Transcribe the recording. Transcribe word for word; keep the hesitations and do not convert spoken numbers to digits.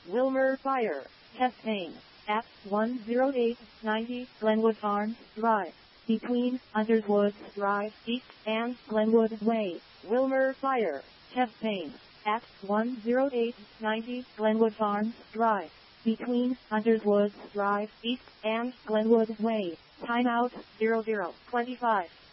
Wilmer Fire. Test aim. At one oh eight ninety Glenwood Farms Drive. Between Underwoods Drive East and Glenwood Way. Wilmer Fire. Test aim. At one oh eight ninety Glenwood Farms Drive. Between Underwoods Drive East and Glenwood Way. Timeout zero zero twenty-five.